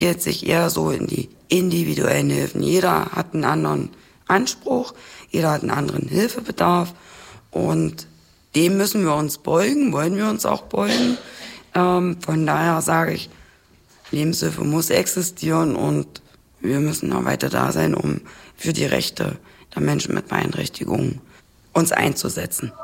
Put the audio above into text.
Jetzt sich eher so in die individuellen Hilfen. Jeder hat einen anderen Anspruch, jeder hat einen anderen Hilfebedarf und dem müssen wir uns beugen, wollen wir uns auch beugen. Von daher sage ich, Lebenshilfe muss existieren und wir müssen auch weiter da sein, um für die Rechte der Menschen mit Beeinträchtigungen uns einzusetzen.